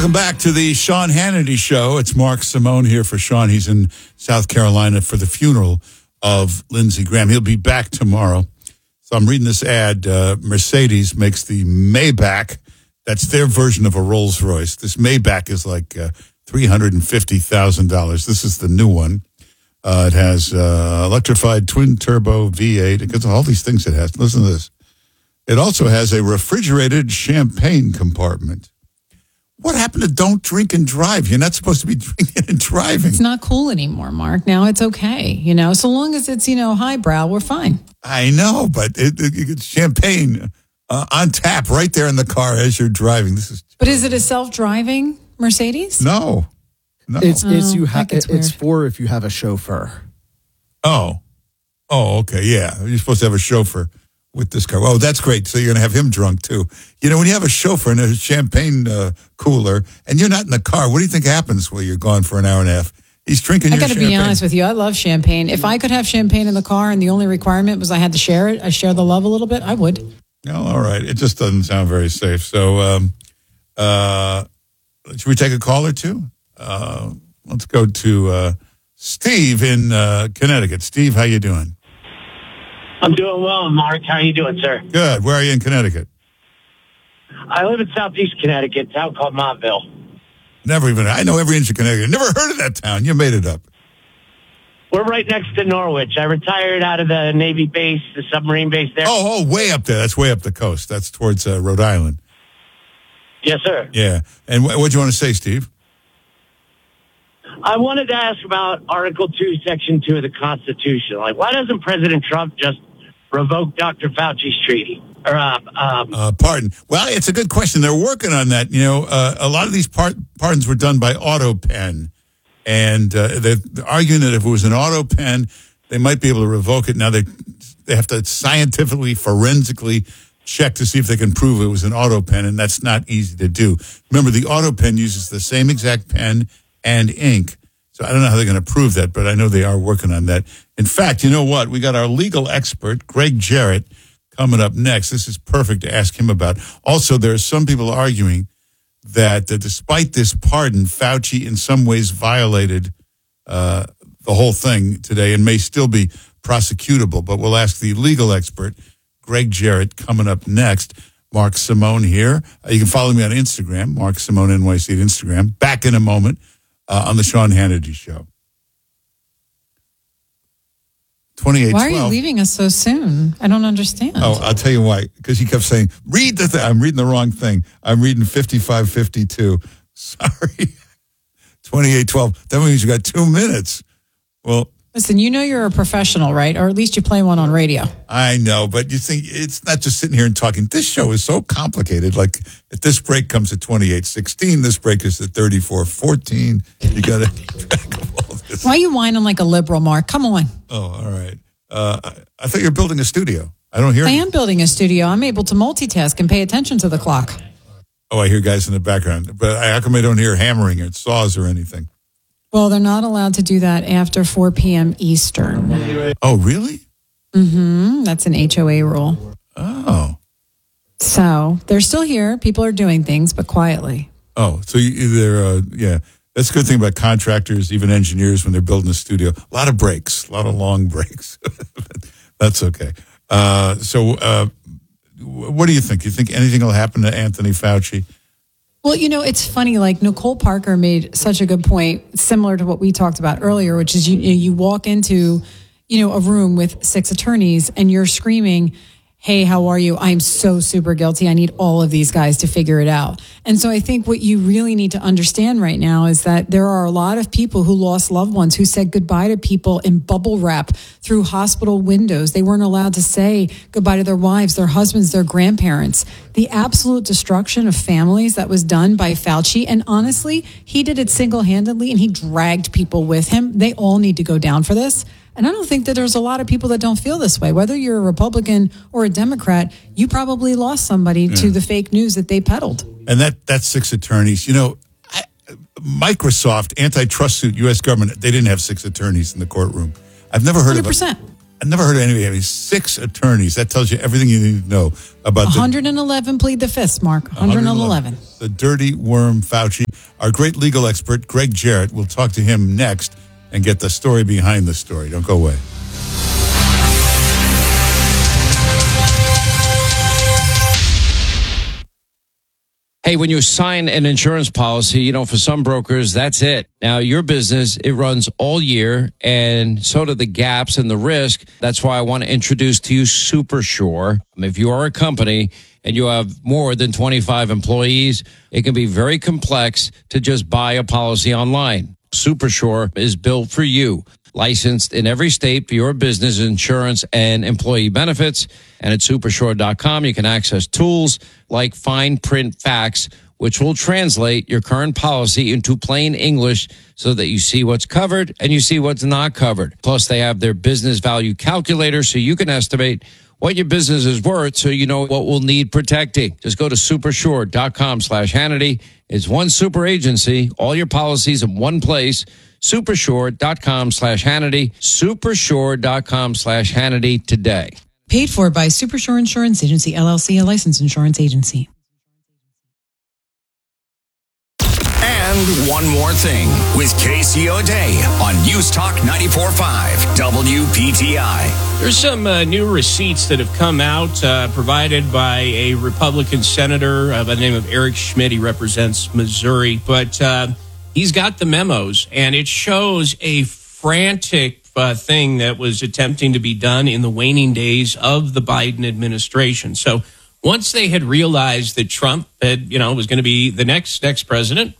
Welcome back to the Sean Hannity Show. It's Mark Simone here for Sean. He's in South Carolina for the funeral of Lindsey Graham. He'll be back tomorrow. So I'm reading this ad. Mercedes makes the Maybach. That's their version of a Rolls Royce. This Maybach is like $350,000. This is the new one. It has electrified twin-turbo V8. It gets all these things it has. Listen to this. It also has a refrigerated champagne compartment. What happened to don't drink and drive? You're not supposed to be drinking and driving. It's not cool anymore, Mark. Now it's okay. So long as it's, highbrow, we're fine. I know, but it's champagne on tap right there in the car as you're driving. But is it a self-driving Mercedes? No. It's for if you have a chauffeur. Oh, okay, yeah. You're supposed to have a chauffeur with this car. Oh, that's great. So you're going to have him drunk, too. When you have a chauffeur and a champagne cooler, and you're not in the car, what do you think happens while you're gone for an hour and a half? He's drinking your champagne. I got to be honest with you. I love champagne. If I could have champagne in the car and the only requirement was I had to share it, I share the love a little bit, I would. Oh, all right. It just doesn't sound very safe. So should we take a call or two? Let's go to Steve in Connecticut. Steve, how you doing? I'm doing well, Mark. How are you doing, sir? Good. Where are you in Connecticut? I live in southeast Connecticut, a town called Montville. I know every inch of Connecticut. Never heard of that town. You made it up. We're right next to Norwich. I retired out of the Navy base, the submarine base there. Oh, way up there. That's way up the coast. That's towards Rhode Island. Yes, sir. Yeah. And what do you want to say, Steve? I wanted to ask about Article 2, Section 2 of the Constitution. Why doesn't President Trump just revoke Dr. Fauci's treaty? Pardon. Well, it's a good question. They're working on that. A lot of these pardons were done by auto pen. And they're arguing that if it was an auto pen, they might be able to revoke it. Now they have to scientifically, forensically check to see if they can prove it was an auto pen, and that's not easy to do. Remember, the auto pen uses the same exact pen and ink. So I don't know how they're going to prove that, but I know they are working on that. In fact, you know what? We got our legal expert, Greg Jarrett, coming up next. This is perfect to ask him about. Also, there are some people arguing that despite this pardon, Fauci in some ways violated the whole thing today and may still be prosecutable. But we'll ask the legal expert, Greg Jarrett, coming up next. Mark Simone here. You can follow me on Instagram, Mark Simone NYC at Instagram. Back in a moment on the Sean Hannity Show. 2812. Why are you leaving us so soon? I don't understand. Oh, I'll tell you why. Because he kept saying, read the thing. I'm reading the wrong thing. I'm reading 5552. Sorry. 2812. That means you got 2 minutes. Well, listen, you're a professional, right? Or at least you play one on radio. I know, but you think it's not just sitting here and talking. This show is so complicated. Like, if this break comes at 28:16, this break is at 34:14. You got to keep track of all this. Why are you whining like a liberal, Mark? Come on. Oh, all right. I thought you were building a studio. I don't hear. I am building a studio. I'm able to multitask and pay attention to the clock. Oh, I hear guys in the background. But how come I don't hear hammering or saws or anything? Well, they're not allowed to do that after 4 p.m. Eastern. Oh, really? Mm-hmm. That's an HOA rule. Oh. So they're still here. People are doing things, but quietly. Oh, so yeah. That's a good thing about contractors, even engineers, when they're building a studio. A lot of breaks, a lot of long breaks. That's okay. So what do you think? You think anything will happen to Anthony Fauci? Well, it's funny, like Nicole Parker made such a good point, similar to what we talked about earlier, which is you walk into, a room with 6 attorneys and you're screaming, hey, how are you? I'm so super guilty. I need all of these guys to figure it out. And so I think what you really need to understand right now is that there are a lot of people who lost loved ones, who said goodbye to people in bubble wrap through hospital windows. They weren't allowed to say goodbye to their wives, their husbands, their grandparents. The absolute destruction of families that was done by Fauci. And honestly, he did it single-handedly and he dragged people with him. They all need to go down for this. And I don't think that there's a lot of people that don't feel this way. Whether you're a Republican or a Democrat, you probably lost somebody to the fake news that they peddled. And that's 6 attorneys. Microsoft, antitrust suit, U.S. government, they didn't have 6 attorneys in the courtroom. I've never heard 100%. I've never heard of anybody having 6 attorneys. That tells you everything you need to know about 111 plead the fifth, Mark. 111. The dirty worm Fauci. Our great legal expert, Greg Jarrett, we'll talk to him next and get the story behind the story. Don't go away. Hey, when you sign an insurance policy, for some brokers, that's it. Now, your business, it runs all year, and so do the gaps and the risk. That's why I want to introduce to you SuperSure. If you are a company and you have more than 25 employees, it can be very complex to just buy a policy online. SuperSure is built for you. Licensed in every state for your business insurance and employee benefits. And at supersure.com, you can access tools like fine print facts, which will translate your current policy into plain English so that you see what's covered and you see what's not covered. Plus, they have their business value calculator so you can estimate what your business is worth so you know what will need protecting. Just go to supersure.com/Hannity. It's one super agency, all your policies in one place. Supersure.com/Hannity. Supersure.com/Hannity today. Paid for by Supersure Insurance Agency, LLC, a licensed insurance agency. And one more thing with Casey O'Day on News Talk 94.5 WPTI. There's some new receipts that have come out provided by a Republican senator by the name of Eric Schmidt. He represents Missouri, but he's got the memos, and it shows a frantic thing that was attempting to be done in the waning days of the Biden administration. So once they had realized that Trump had, was going to be the next president,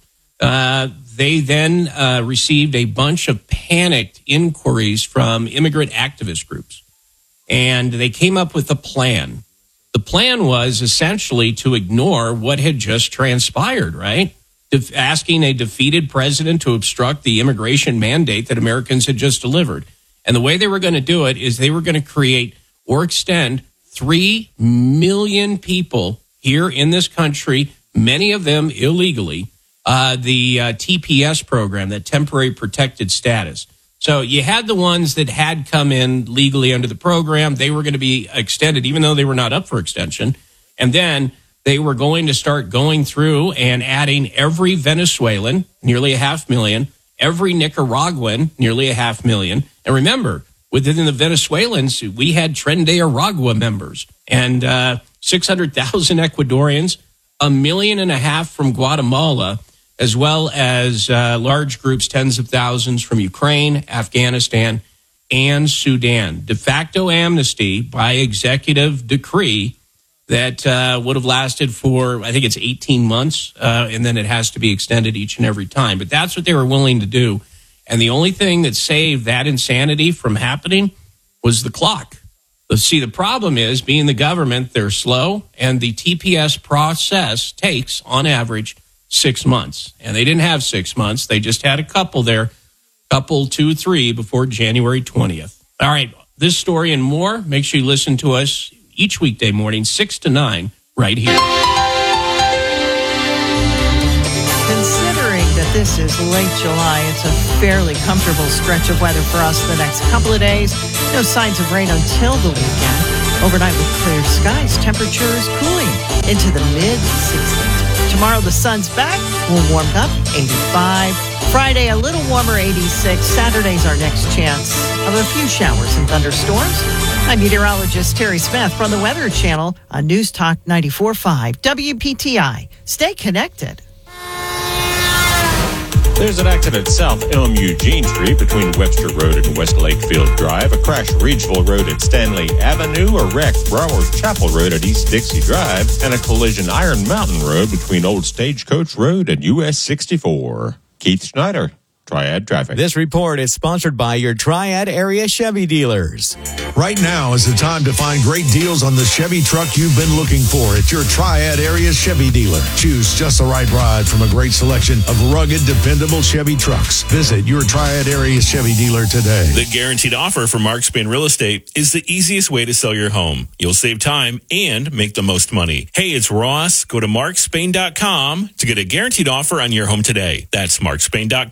they then received a bunch of panicked inquiries from immigrant activist groups, and they came up with a plan. The plan was essentially to ignore what had just transpired, right? Asking a defeated president to obstruct the immigration mandate that Americans had just delivered. And the way they were going to do it is they were going to create or extend 3 million people here in this country, many of them illegally, the TPS program, that temporary protected status. So you had the ones that had come in legally under the program. They were going to be extended, even though they were not up for extension. And then they were going to start going through and adding every Venezuelan, nearly 500,000, every Nicaraguan, nearly 500,000. And remember, within the Venezuelans, we had Tren de Aragua members and 600,000 Ecuadorians, 1.5 million from Guatemala, as well as large groups, tens of thousands from Ukraine, Afghanistan, and Sudan. De facto amnesty by executive decree that would have lasted for, I think it's 18 months, and then it has to be extended each and every time. But that's what they were willing to do. And the only thing that saved that insanity from happening was the clock. See, the problem is, being the government, they're slow, and the TPS process takes, on average, 6 months. And they didn't have 6 months. They just had a couple 2, 3, before January 20th. All right, this story and more, make sure you listen to us each weekday morning, 6 to 9, right here. Considering that this is late July, it's a fairly comfortable stretch of weather for us the next couple of days. No signs of rain until the weekend. Overnight with clear skies, temperatures cooling into the mid-60s. Tomorrow the sun's back, we'll warm up, 85. Friday, a little warmer, 86. Saturday's our next chance of a few showers and thunderstorms. I'm meteorologist Terry Smith from the Weather Channel on News Talk 94.5 WPTI. Stay connected. There's an accident south Elm Eugene Street between Webster Road and West Lakefield Drive. A crash Ridgeville Road at Stanley Avenue. A wreck Browers Chapel Road at East Dixie Drive. And a collision Iron Mountain Road between Old Stagecoach Road and US 64. Keith Schneider, Triad Traffic. This report is sponsored by your Triad area Chevy dealers. Right now is the time to find great deals on the Chevy truck you've been looking for at your Triad area Chevy dealer. Choose just the right ride from a great selection of rugged, dependable Chevy trucks. Visit your Triad area Chevy dealer today. The guaranteed offer from Mark Spain Real Estate is the easiest way to sell your home. You'll save time and make the most money. Hey, it's Ross. Go to markspain.com to get a guaranteed offer on your home today. That's markspain.com.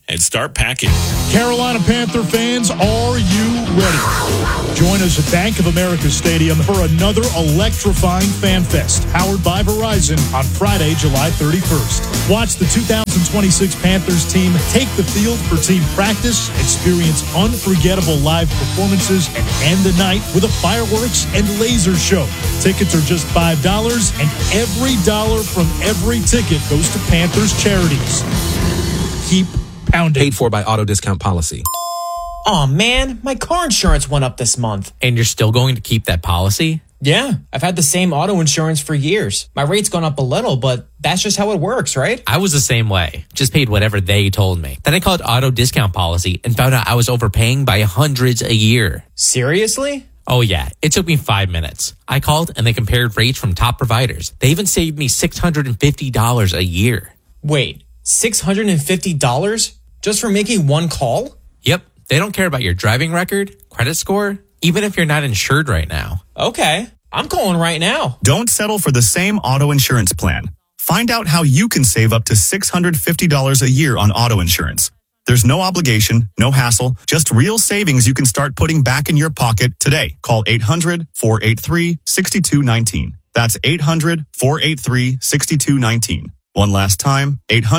and start packing. Carolina Panther fans, are you ready? Join us at Bank of America Stadium for another electrifying fan fest, powered by Verizon, on Friday, July 31st. Watch the 2026 Panthers team take the field for team practice, experience unforgettable live performances, and end the night with a fireworks and laser show. Tickets are just $5, and every dollar from every ticket goes to Panthers charities. Keep pounding. Paid for by Auto Discount Policy. Aw, man, my car insurance went up this month. And you're still going to keep that policy? Yeah, I've had the same auto insurance for years. My rate's gone up a little, but that's just how it works, right? I was the same way. Just paid whatever they told me. Then I called Auto Discount Policy and found out I was overpaying by hundreds a year. Seriously? Oh, yeah. It took me 5 minutes. I called and they compared rates from top providers. They even saved me $650 a year. Wait, $650 just for making one call? Yep. They don't care about your driving record, credit score, even if you're not insured right now. Okay. I'm calling right now. Don't settle for the same auto insurance plan. Find out how you can save up to $650 a year on auto insurance. There's no obligation, no hassle, just real savings you can start putting back in your pocket today. Call 800-483-6219. That's 800-483-6219. One last time,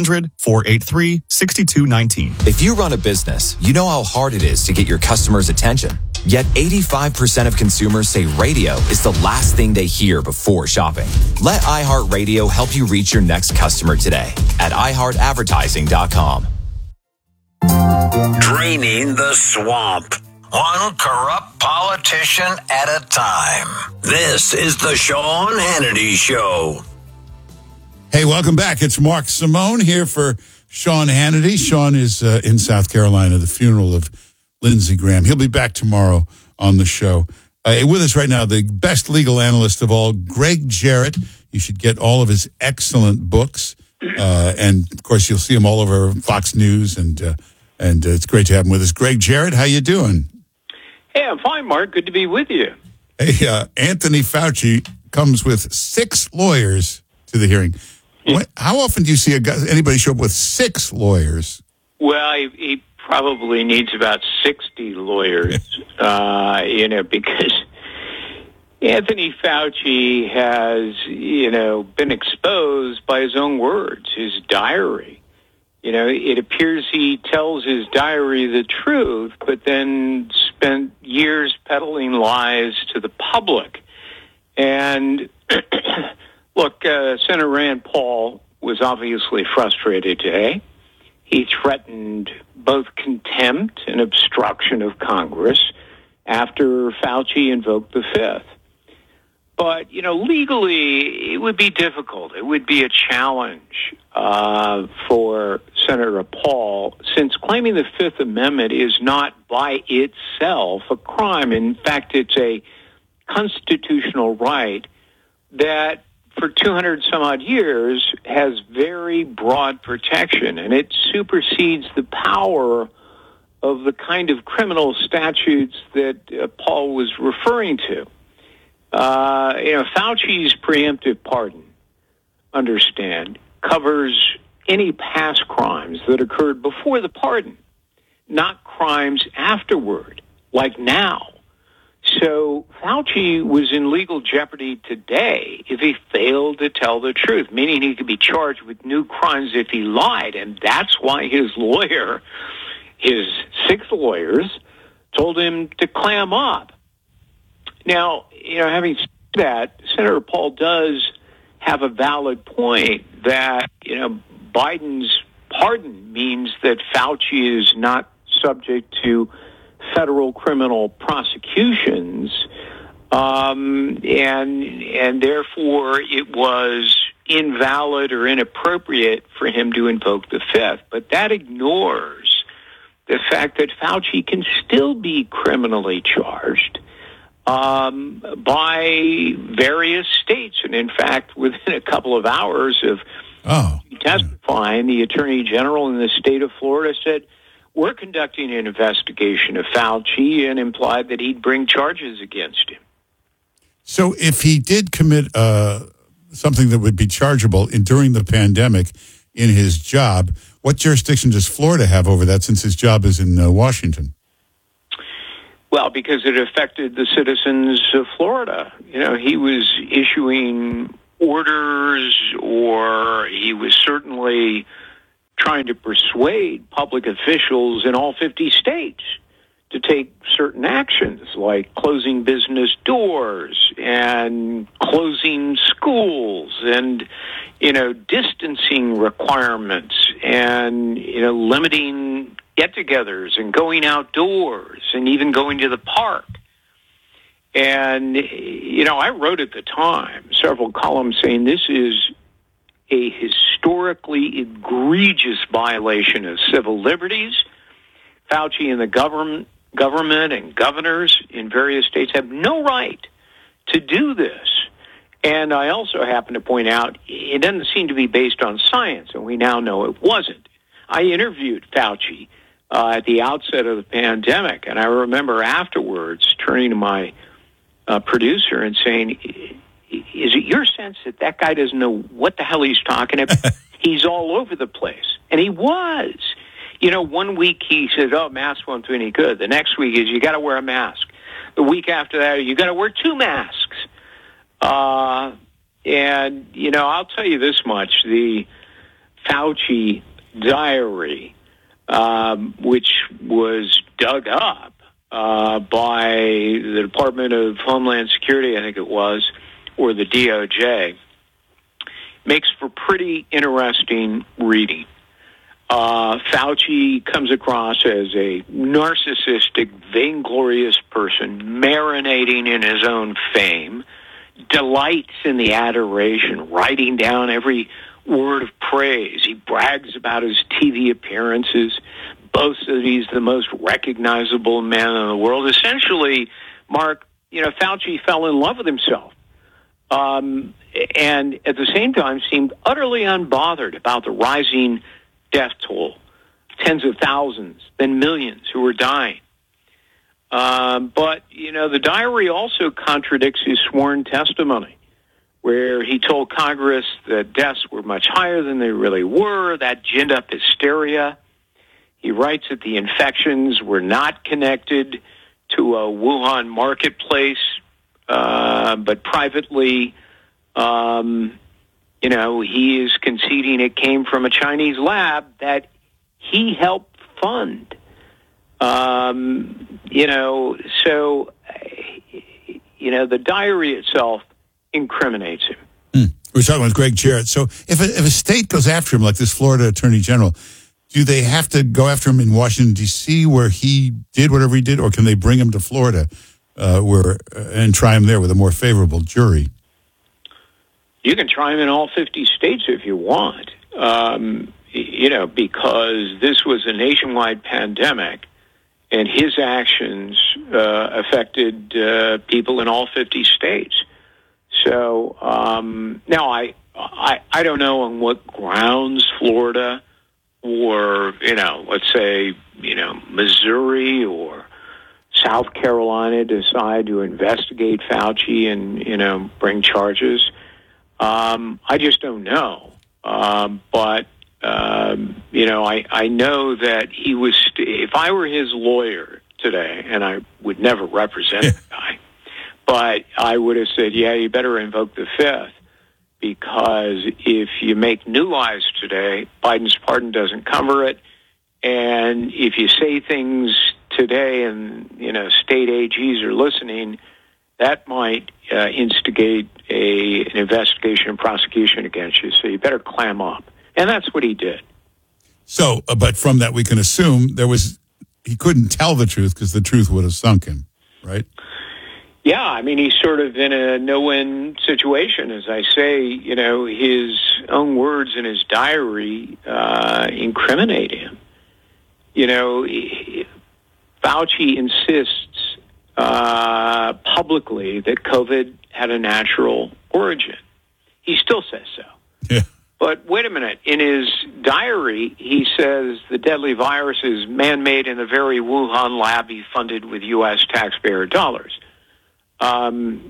800-483-6219. If you run a business, you know how hard it is to get your customers' attention. Yet 85% of consumers say radio is the last thing they hear before shopping. Let iHeartRadio help you reach your next customer today at iHeartAdvertising.com. Draining the swamp. One corrupt politician at a time. This is the Sean Hannity Show. Hey, welcome back. It's Mark Simone here for Sean Hannity. Sean is in South Carolina, the funeral of Lindsey Graham. He'll be back tomorrow on the show. With us right now, the best legal analyst of all, Greg Jarrett. You should get all of his excellent books. And, of course, you'll see him all over Fox News, and it's great to have him with us. Greg Jarrett, how you doing? Hey, I'm fine, Mark. Good to be with you. Hey, Anthony Fauci comes with 6 lawyers to the hearing. How often do you see anybody show up with 6 lawyers? Well, he probably needs about 60 lawyers, because Anthony Fauci has, been exposed by his own words, his diary. It appears he tells his diary the truth, but then spent years peddling lies to the public. And look, Senator Rand Paul was obviously frustrated today. He threatened both contempt and obstruction of Congress after Fauci invoked the Fifth. But, legally, it would be difficult. It would be a challenge for Senator Paul, since claiming the Fifth Amendment is not by itself a crime. In fact, it's a constitutional right that for 200 some odd years has very broad protection, and it supersedes the power of the kind of criminal statutes that Paul was referring to. Fauci's preemptive pardon, understand, covers any past crimes that occurred before the pardon, not crimes afterward, like now. So Fauci was in legal jeopardy today if he failed to tell the truth, meaning he could be charged with new crimes if he lied. And that's why his lawyer, his 6 lawyers, told him to clam up. Now, having said that, Senator Paul does have a valid point that, Biden's pardon means that Fauci is not subject to federal criminal prosecutions, and therefore it was invalid or inappropriate for him to invoke the Fifth. But that ignores the fact that Fauci can still be criminally charged by various states. And in fact, within a couple of hours of testifying, the Attorney General in the state of Florida said, we're conducting an investigation of Fauci, and implied that he'd bring charges against him. So if he did commit something that would be chargeable during the pandemic, in his job. What jurisdiction does Florida have over that since his job is in Washington? Well, because it affected the citizens of Florida. He was issuing orders, or he was certainly trying to persuade public officials in all 50 states to take certain actions, like closing business doors and closing schools and, distancing requirements and, limiting get-togethers and going outdoors and even going to the park. And, I wrote at the time several columns saying this is a historically egregious violation of civil liberties. Fauci and the government and governors in various states have no right to do this. And I also happen to point out it doesn't seem to be based on science, and we now know it wasn't. I interviewed Fauci at the outset of the pandemic, and I remember afterwards turning to my producer and saying, is it your sense that guy doesn't know what the hell he's talking about? He's all over the place. And he was. 1 week he says, masks won't do any good. The next week is you got to wear a mask. The week after that, you got to wear 2 masks. And, I'll tell you this much. The Fauci diary, which was dug up by the Department of Homeland Security, I think it was, or the DOJ, makes for pretty interesting reading. Fauci comes across as a narcissistic, vainglorious person, marinating in his own fame, delights in the adoration, writing down every word of praise. He brags about his TV appearances, boasts that he's the most recognizable man in the world. Essentially, Mark, Fauci fell in love with himself. And at the same time seemed utterly unbothered about the rising death toll, tens of thousands, then millions who were dying. But, the diary also contradicts his sworn testimony, where he told Congress that deaths were much higher than they really were. That ginned up hysteria. He writes that the infections were not connected to a Wuhan marketplace, but privately, he is conceding it came from a Chinese lab that he helped fund. The diary itself incriminates him. We're talking with Greg Jarrett. So if a state goes after him, like this Florida Attorney General, do they have to go after him in Washington, D.C., where he did whatever he did, or can they bring him to Florida and try him there with a more favorable jury? You can try him in all 50 states if you want, because this was a nationwide pandemic, and his actions affected people in all 50 states. So now I don't know on what grounds Florida or, let's say, Missouri or South Carolina decide to investigate Fauci and, bring charges. I just don't know. But I know that he was, if I were his lawyer today, and I would never represent the guy, but I would have said, you better invoke the Fifth, because if you make new lies today, Biden's pardon doesn't cover it. And if you say things today and, state AGs are listening, that might instigate an investigation and prosecution against you. So you better clam up. And that's what he did. So, but from that, we can assume he couldn't tell the truth because the truth would have sunk him, right? Yeah, he's sort of in a no-win situation. As I say, his own words in his diary incriminate him. Fauci insists publicly that COVID had a natural origin. He still says so. Yeah. But wait a minute. In his diary, he says the deadly virus is man-made in the very Wuhan lab he funded with U.S. taxpayer dollars.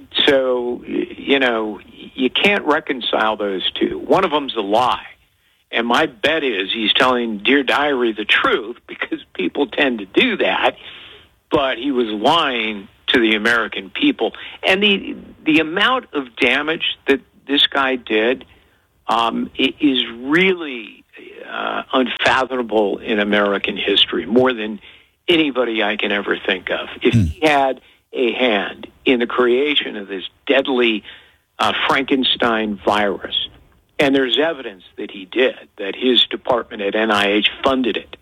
So, you can't reconcile those two. One of them's a lie. And my bet is he's telling Dear Diary the truth, because people tend to do that. But he was lying to the American people. And the amount of damage that this guy did is really unfathomable in American history, more than anybody I can ever think of. If he had a hand in the creation of this deadly Frankenstein virus, and there's evidence that he did, that his department at NIH funded it.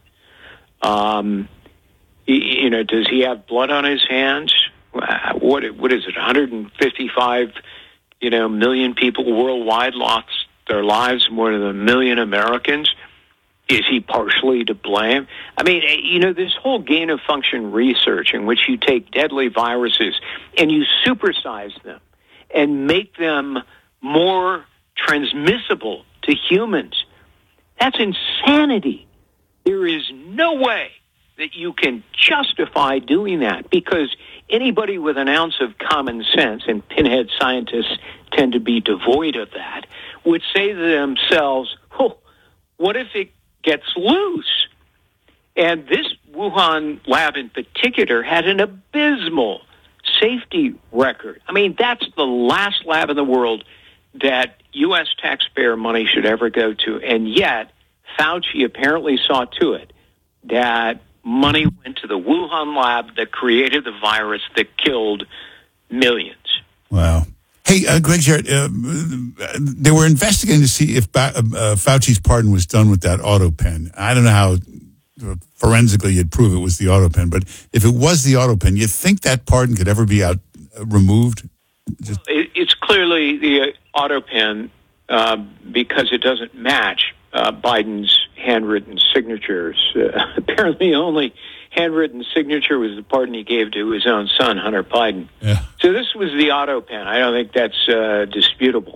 Does he have blood on his hands? What is it? 155, million people worldwide lost their lives. More than 1 million Americans. Is he partially to blame? I mean, this whole gain-of-function research in which you take deadly viruses and you supersize them and make them more transmissible to humans, that's insanity. There is no way that you can justify doing that, because anybody with an ounce of common sense, and pinhead scientists tend to be devoid of that, would say to themselves, what if it gets loose? And this Wuhan lab in particular had an abysmal safety record. I mean, that's the last lab in the world that U.S. taxpayer money should ever go to, and yet Fauci apparently saw to it that money went to the Wuhan lab that created the virus that killed millions. Wow. Hey, Greg Jarrett, they were investigating to see if Fauci's pardon was done with that auto pen. I don't know how forensically you'd prove it was the auto pen, but if it was the auto pen, you think that pardon could ever be removed? It's clearly the auto pen because it doesn't match Biden's handwritten signatures. Apparently, the only handwritten signature was the pardon he gave to his own son, Hunter Biden. Yeah. So this was the auto pen. I don't think that's disputable.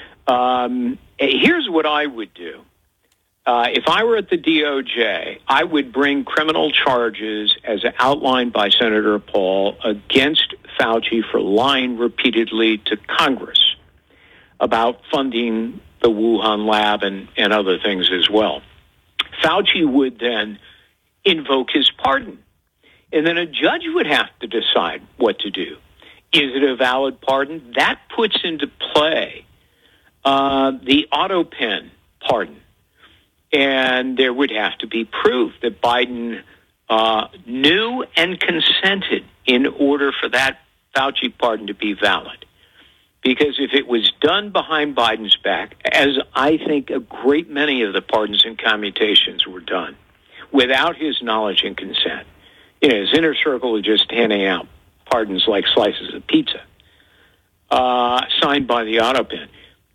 Here's what I would do. If I were at the DOJ, I would bring criminal charges, as outlined by Senator Paul, against Fauci for lying repeatedly to Congress about funding the Wuhan lab and other things as well. Fauci would then invoke his pardon, and then a judge would have to decide what to do. Is it a valid pardon? That puts into play the auto pen pardon. And there would have to be proof that Biden knew and consented in order for that Fauci pardon to be valid. Because if it was done behind Biden's back, as I think a great many of the pardons and commutations were done, without his knowledge and consent, his inner circle was just handing out pardons like slices of pizza, signed by the auto pen,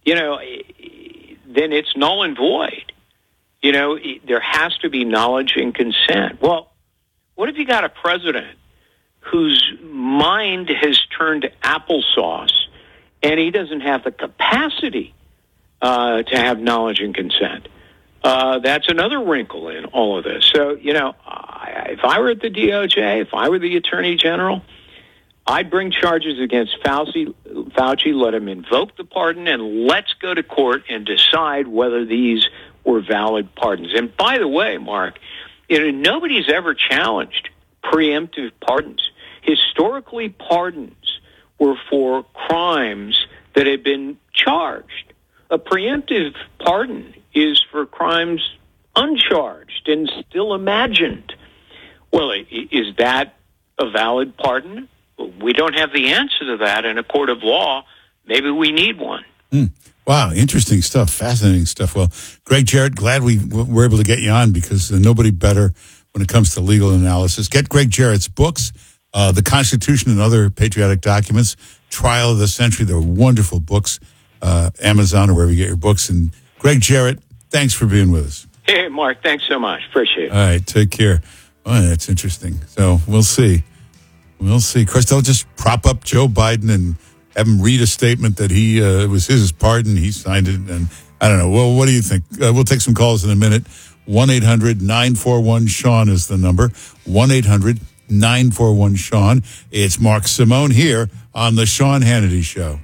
then it's null and void. There has to be knowledge and consent. Well, what if you got a president whose mind has turned to applesauce and he doesn't have the capacity to have knowledge and consent? That's another wrinkle in all of this. So, if I were at the DOJ, if I were the Attorney General, I'd bring charges against Fauci, let him invoke the pardon, and let's go to court and decide whether these were valid pardons. And by the way, Mark, nobody's ever challenged preemptive pardons. Historically, pardons were for crimes that had been charged. A preemptive pardon is for crimes uncharged and still imagined. Well, is that a valid pardon? We don't have the answer to that in a court of law. Maybe we need one. Wow, interesting stuff, fascinating stuff. Well, Greg Jarrett, glad we were able to get you on, because nobody better when it comes to legal analysis. Get Greg Jarrett's books, The Constitution and Other Patriotic Documents, Trial of the Century. They're wonderful books, Amazon or wherever you get your books. And Greg Jarrett, thanks for being with us. Hey, Mark, thanks so much. Appreciate it. All right, take care. Oh, that's interesting. So we'll see. We'll see. Of course, they'll just prop up Joe Biden and have him read a statement that it was his pardon, he signed it, and I don't know. Well, what do you think? We'll take some calls in a minute. 1-800-941-SEAN is the number. 1-800-941-SEAN. It's Mark Simone here on The Sean Hannity Show.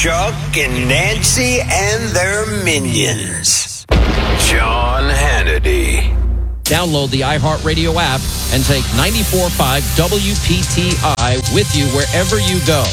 Chuck and Nancy and their minions. Sean Hannity. Download the iHeartRadio app and take 94.5 WPTI with you wherever you go.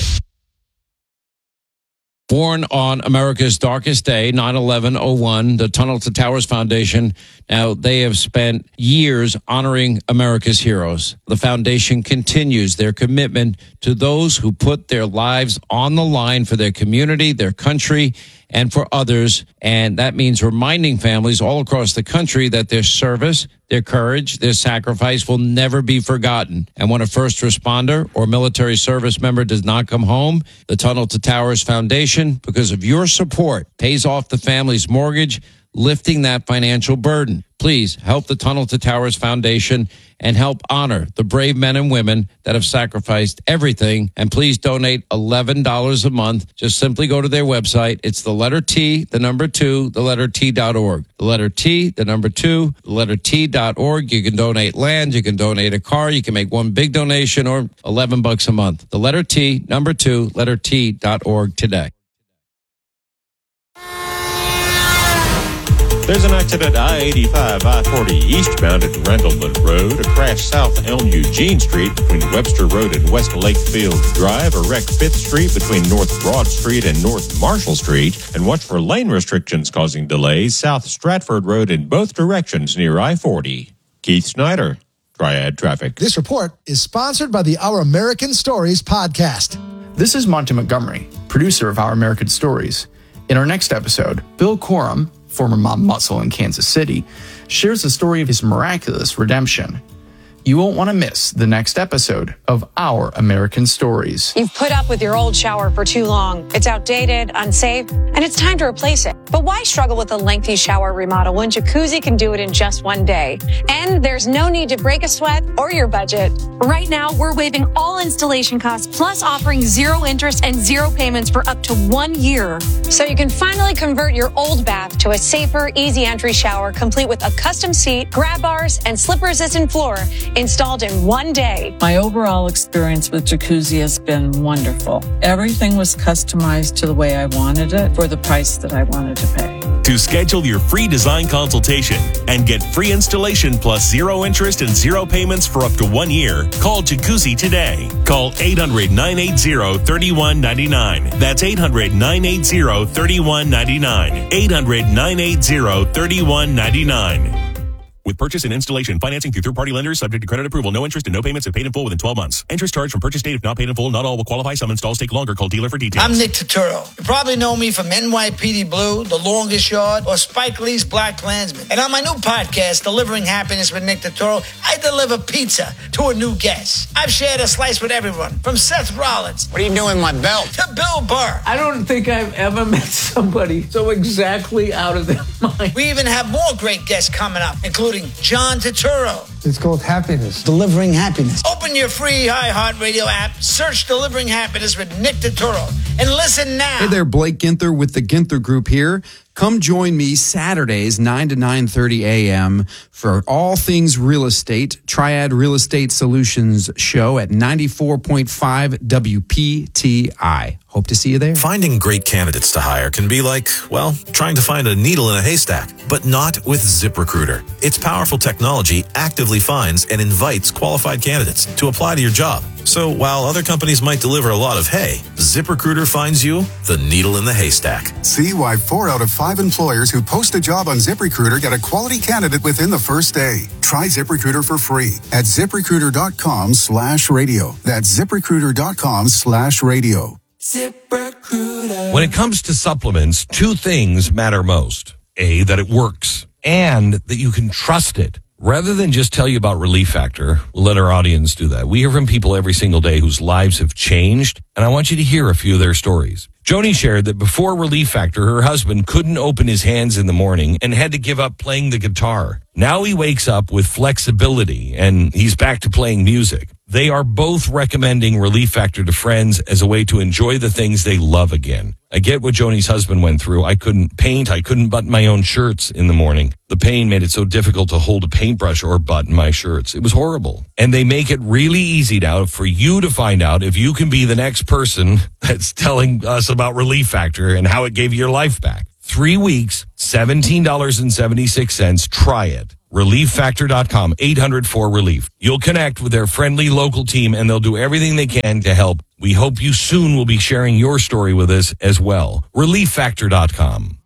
Born on America's darkest day, 9/11/01, the Tunnel to Towers Foundation. Now, they have spent years honoring America's heroes. The foundation continues their commitment to those who put their lives on the line for their community, their country, and for others. And that means reminding families all across the country that their service, their courage, their sacrifice will never be forgotten. And when a first responder or military service member does not come home, the Tunnel to Towers Foundation, because of your support, pays off the family's mortgage, lifting that financial burden. Please help the Tunnel to Towers Foundation and help honor the brave men and women that have sacrificed everything. And please donate $11 a month. Just simply go to their website. It's the letter T, the number 2, the letter T.org. The letter T, the number 2, the letter T.org. You can donate land. You can donate a car. You can make one big donation or $11 a month. The letter T, number 2, letter T.org today. There's an accident at I-85, I-40 eastbound at Randleman Road. A crash south Elm Eugene Street between Webster Road and West Lakefield Drive. A wreck 5th Street between North Broad Street and North Marshall Street. And watch for lane restrictions causing delays south Stratford Road in both directions near I-40. Keith Snyder, Triad Traffic. This report is sponsored by the Our American Stories podcast. This is Monty Montgomery, producer of Our American Stories. In our next episode, Bill Corum, former mob muscle in Kansas City, shares the story of his miraculous redemption. You won't want to miss the next episode of Our American Stories. You've put up with your old shower for too long. It's outdated, unsafe, and it's time to replace it. But why struggle with a lengthy shower remodel when Jacuzzi can do it in just one day? And there's no need to break a sweat or your budget. Right now, we're waiving all installation costs, plus offering 0 interest and 0 payments for up to 1 year. So you can finally convert your old bath to a safer, easy entry shower, complete with a custom seat, grab bars, and slip-resistant floor, installed in 1 day. My overall experience with Jacuzzi has been wonderful. Everything was customized to the way I wanted it for the price that I wanted to pay. To schedule your free design consultation and get free installation plus 0 interest and 0 payments for up to 1 year, call Jacuzzi today. Call 800-980-3199. That's 800-980-3199. 800-980-3199. With purchase and installation financing through third-party lenders, subject to credit approval, no interest and no payments if paid in full within 12 months. Interest charged from purchase date if not paid in full. Not all will qualify. Some installs take longer. Call dealer for details. I'm Nick Turturro. You probably know me from NYPD Blue, The Longest Yard, or Spike Lee's Black Klansman. And on my new podcast, Delivering Happiness with Nick Turturro, I deliver pizza to a new guest. I've shared a slice with everyone, from Seth Rollins. What are you doing with my belt? To Bill Burr. I don't think I've ever met somebody so exactly out of their mind. We even have more great guests coming up, including John Turturro. It's called Happiness. Delivering Happiness. Open your free iHeartRadio app, search Delivering Happiness with Nick Turturro, and listen now. Hey there, Blake Ginther with the Ginther Group here. Come join me Saturdays, 9 to 9:30 a.m. for all things real estate, Triad Real Estate Solutions show at 94.5 WPTI. Hope to see you there. Finding great candidates to hire can be like, well, trying to find a needle in a haystack, but not with ZipRecruiter. Its powerful technology actively finds and invites qualified candidates to apply to your job. So while other companies might deliver a lot of hay, ZipRecruiter finds you the needle in the haystack. See why 4 out of 5 employers who post a job on ZipRecruiter get a quality candidate within the first day. Try ZipRecruiter for free at ZipRecruiter.com/radio. That's ZipRecruiter.com/radio. ZipRecruiter. When it comes to supplements, 2 things matter most. A, that it works, and that you can trust it. Rather than just tell you about Relief Factor, we'll let our audience do that. We hear from people every single day whose lives have changed, and I want you to hear a few of their stories. Joni shared that before Relief Factor, her husband couldn't open his hands in the morning and had to give up playing the guitar. Now he wakes up with flexibility, and he's back to playing music. They are both recommending Relief Factor to friends as a way to enjoy the things they love again. I get what Joni's husband went through. I couldn't paint. I couldn't button my own shirts in the morning. The pain made it so difficult to hold a paintbrush or button my shirts. It was horrible. And they make it really easy now for you to find out if you can be the next person that's telling us about Relief Factor and how it gave you your life back. 3 weeks, $17.76. Try it. ReliefFactor.com, 800-4RELIEF. You'll connect with their friendly local team, and they'll do everything they can to help. We hope you soon will be sharing your story with us as well. ReliefFactor.com.